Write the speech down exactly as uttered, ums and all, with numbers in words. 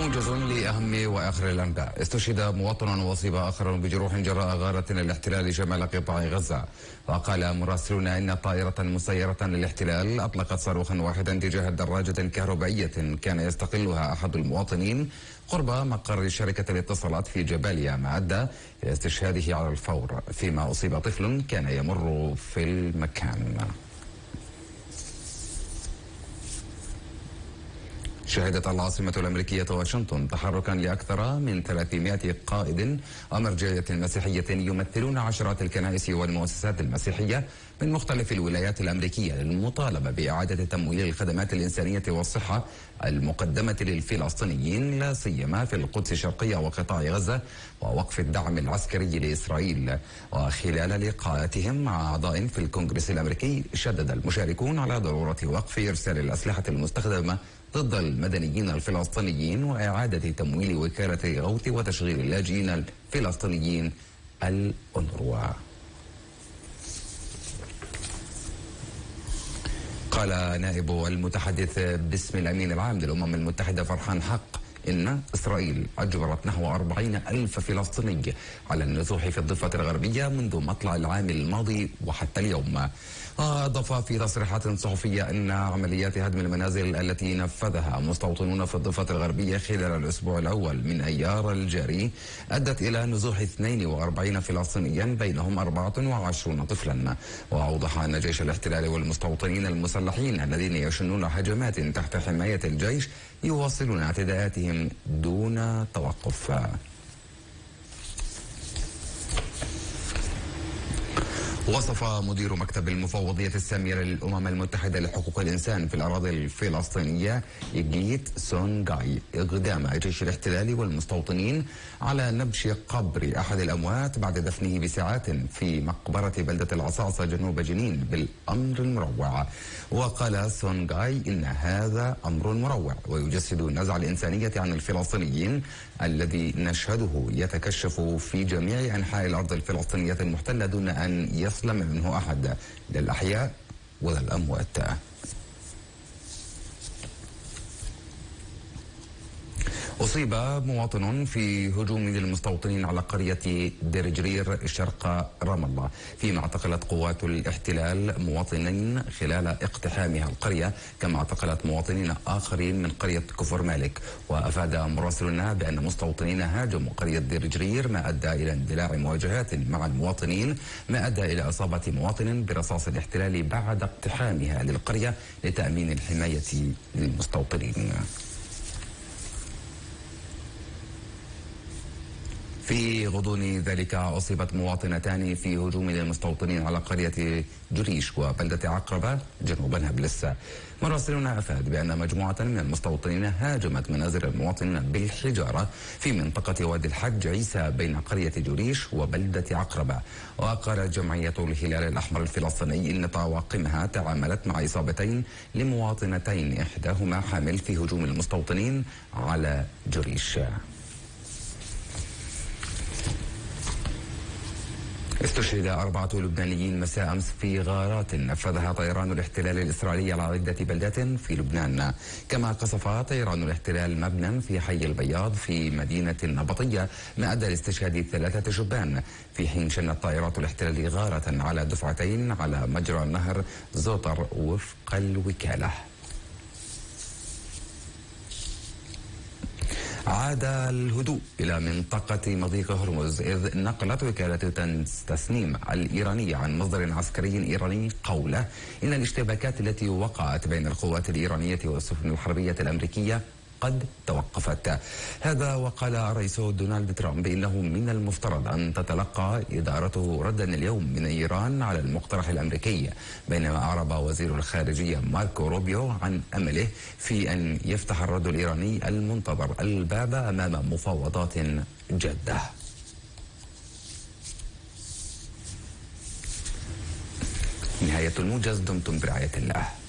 موجز لأهم وآخر الأنباء. استشهد مواطن وأصيب آخر بجروح جراء غارة الاحتلال شمال قطاع غزة. وقال مراسلون إن طائرة مسيرة للاحتلال أطلقت صاروخا واحدا تجاه دراجة كهربائية كان يستقلها أحد المواطنين قرب مقر شركة الاتصالات في جباليا، ما أدى إلى استشهاده على الفور، فيما أصيب طفل كان يمر في المكان. شهدت العاصمة الأمريكية واشنطن تحركا لأكثر من ثلاثمائة قائد ومرجعية مسيحية يمثلون عشرات الكنائس والمؤسسات المسيحية من مختلف الولايات الأمريكية للمطالبة بإعادة تمويل الخدمات الإنسانية والصحة المقدمة للفلسطينيين، لا سيما في القدس الشرقية وقطاع غزة، ووقف الدعم العسكري لإسرائيل. وخلال لقاءاتهم مع أعضاء في الكونغرس الأمريكي، شدد المشاركون على ضرورة وقف إرسال الأسلحة المستخدمة ضد المدنيين الفلسطينيين وإعادة تمويل وكالة غوث وتشغيل اللاجئين الفلسطينيين الأونروا. قال نائب المتحدث باسم الأمين العام للأمم المتحدة فرحان حق إن إسرائيل أجبرت نحو أربعين ألف فلسطيني على النزوح في الضفة الغربية منذ مطلع العام الماضي وحتى اليوم. أضاف في تصريحات صحفية أن عمليات هدم المنازل التي نفذها مستوطنون في الضفة الغربية خلال الأسبوع الأول من أيار الجاري أدت إلى نزوح اثنين وأربعين فلسطينيا بينهم أربعة وعشرين طفلا. وأوضح أن جيش الاحتلال والمستوطنين المسلحين الذين يشنون هجمات تحت حماية الجيش يواصلون اعتداءاتهم دون توقف. وصف مدير مكتب المفوضية السامية للأمم المتحدة لحقوق الإنسان في الأراضي الفلسطينية إيجيت سونغاي إقدام جيش الاحتلال والمستوطنين على نبش قبر أحد الأموات بعد دفنه بساعات في مقبرة بلدة العصاصة جنوب جنين بالأمر المروع. وقال سونغاي إن هذا أمر مروع ويجسد نزع الإنسانية عن الفلسطينيين الذي نشهده يتكشف في جميع أنحاء الأرض الفلسطينية المحتلة دون أن يسلم منه أحد، لا الأحياء ولا الأموات. أصيب مواطن في هجوم للمستوطنين على قرية دير جرير شرق رام الله، فيما اعتقلت قوات الاحتلال مواطنين خلال اقتحامها القرية، كما اعتقلت مواطنين آخرين من قرية كفر مالك. وأفاد مراسلنا بأن مستوطنين هاجموا قرية دير جرير، ما أدى إلى اندلاع مواجهات مع المواطنين، ما أدى إلى إصابة مواطن برصاص الاحتلال بعد اقتحامها للقرية لتأمين الحماية للمستوطنين. في غضون ذلك أصيبت مواطنتان في هجوم للمستوطنين على قرية جريش وبلدة عقربة جنوب نابلس. مراسلنا أفاد بأن مجموعة من المستوطنين هاجمت منازل المواطنين بالحجارة في منطقة وادي الحج عيسى بين قرية جريش وبلدة عقربة. وقالت جمعية الهلال الأحمر الفلسطيني إن طواقمها تعاملت مع إصابتين لمواطنتين، إحداهما حامل في هجوم المستوطنين على جريش. استشهد أربعة لبنانيين مساء أمس في غارات نفذها طيران الاحتلال الإسرائيلي على عدة بلدات في لبنان. كما قصف طيران الاحتلال مبنى في حي البياض في مدينة النبطية، ما أدى لاستشهاد ثلاثة شبان، في حين شنت طائرات الاحتلال غارة على دفعتين على مجرى نهر زوطر وفق الوكالة. عاد الهدوء إلى منطقة مضيق هرمز، إذ نقلت وكالة تسنيم الإيرانية عن مصدر عسكري إيراني قوله إن الاشتباكات التي وقعت بين القوات الإيرانية والسفن الحربية الأمريكية قد توقفت. هذا وقال الرئيس دونالد ترامب إنه من المفترض أن تتلقى إدارته ردا اليوم من إيران على المقترح الأمريكي، بينما أعرب وزير الخارجية ماركو روبيو عن أمله في أن يفتح الرد الإيراني المنتظر الباب أمام مفاوضات جادة. نهاية الموجز، دمتم برعاية الله.